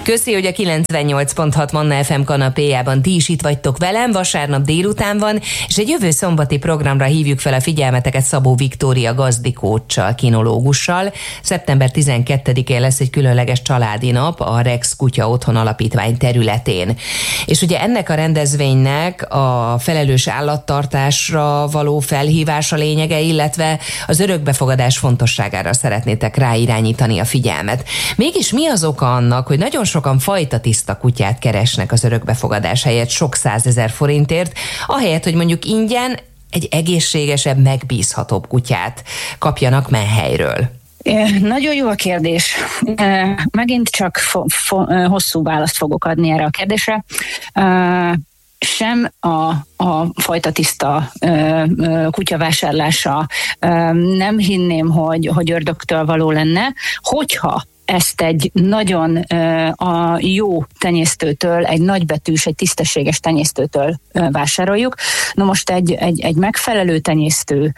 Köszi, hogy a 98.6 Manna FM kanapéjában ti is itt vagytok velem, vasárnap délután van, és egy jövő szombati programra hívjuk fel a figyelmeteket Szabó Viktória gazdikóccsal, kinológussal. Szeptember 12-én lesz egy különleges családi nap a Rex Kutya Otthon Alapítvány területén. És ugye ennek a rendezvénynek a felelős állattartásra való felhívás a lényege, illetve az örökbefogadás fontosságára szeretnétek ráirányítani a figyelmet. Mégis mi az oka annak, hogy nagyon sokan fajtatiszta kutyát keresnek az örökbefogadás helyett sok 100 000 forintért, ahelyett, hogy mondjuk ingyen egy egészségesebb, megbízhatóbb kutyát kapjanak menhelyről? Nagyon jó a kérdés. Megint csak hosszú választ fogok adni erre a kérdésre. Sem a fajtatiszta kutyavásárlása nem hinném, hogy ördögtől való lenne, hogyha ezt egy nagyon a jó tenyésztőtől, egy nagybetűs, egy tisztességes tenyésztőtől vásároljuk. Na most egy megfelelő tenyésztő,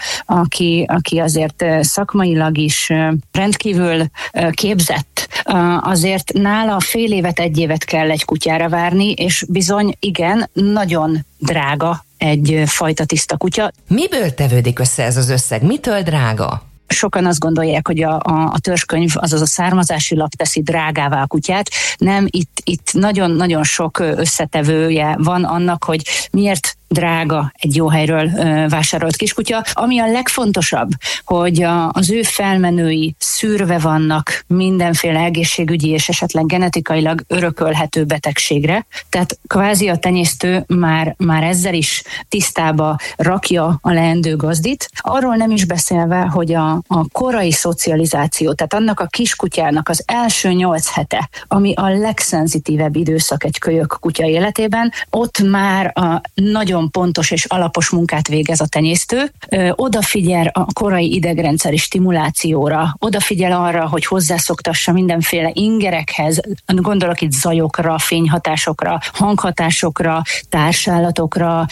aki azért szakmailag is rendkívül képzett, azért nála fél évet, egy évet kell egy kutyára várni, és bizony igen, nagyon drága egy fajtatiszta kutya. Miből tevődik össze ez az összeg? Mitől drága? Sokan azt gondolják, hogy a törzskönyv, azaz a származási lap teszi drágává a kutyát. Nem, itt nagyon-nagyon sok összetevője van annak, hogy miért drága egy jó helyről vásárolt kiskutya. Ami a legfontosabb, hogy az ő felmenői szűrve vannak mindenféle egészségügyi és esetleg genetikailag örökölhető betegségre. Tehát kvázi a tenyésztő már ezzel is tisztába rakja a leendő gazdit. Arról nem is beszélve, hogy a korai szocializáció, tehát annak a kiskutyának az első 8 hete, ami a legszenzitívebb időszak egy kölyök kutya életében, ott már a nagyon pontos és alapos munkát végez a tenyésztő, odafigyel a korai idegrendszeri stimulációra, odafigyel arra, hogy hozzászoktassa mindenféle ingerekhez, gondolok itt zajokra, fényhatásokra, hanghatásokra, társállatokra,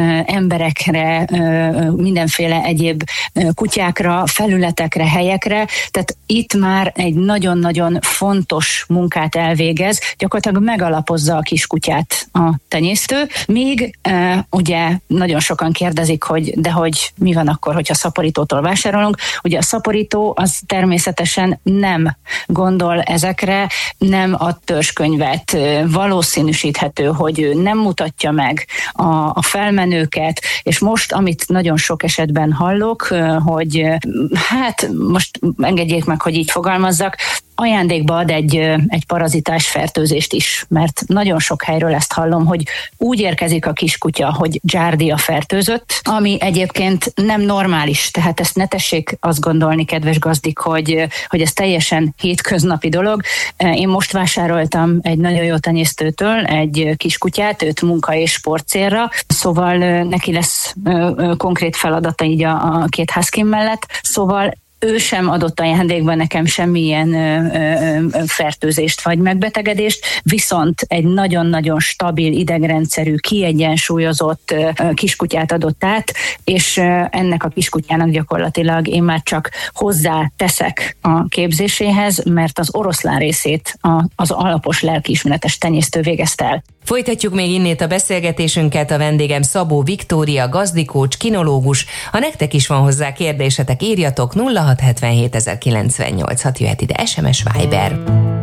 emberekre, mindenféle egyéb kutyákra, felületekre, helyekre, tehát itt már egy nagyon-nagyon fontos munkát elvégez, gyakorlatilag megalapozza a kiskutyát a tenyésztő, míg ugye nagyon sokan kérdezik, hogy mi van akkor, hogyha szaporítótól vásárolunk. Ugye a szaporító az természetesen nem gondol ezekre, nem a törzskönyvet valószínűsíthető, hogy ő nem mutatja meg a felmenőket, és most, amit nagyon sok esetben hallok, hogy hát most engedjék meg, hogy így fogalmazzak, ajándékba ad egy parazitás fertőzést is, mert nagyon sok helyről ezt hallom, hogy úgy érkezik a kiskutya, hogy giardia fertőzött, ami egyébként nem normális, tehát ezt ne tessék azt gondolni, kedves gazdik, hogy ez teljesen hétköznapi dolog. Én most vásároltam egy nagyon jó tenyésztőtől egy kiskutyát, őt munka és sport célra, szóval neki lesz konkrét feladata így a két husky mellett, szóval ő sem adott ajándékban nekem semmilyen fertőzést vagy megbetegedést, viszont egy nagyon-nagyon stabil idegrendszerű, kiegyensúlyozott kiskutyát adott át, és ennek a kiskutyának gyakorlatilag én már csak hozzá teszek a képzéséhez, mert az oroszlán részét az alapos lelkiismeretes tenyésztő végezte el. Folytatjuk még innét a beszélgetésünket, a vendégem Szabó Viktória, gazdikócs, kinológus. Ha nektek is van hozzá kérdésetek, írjatok 0677 098, jöhet ide SMS, Viber.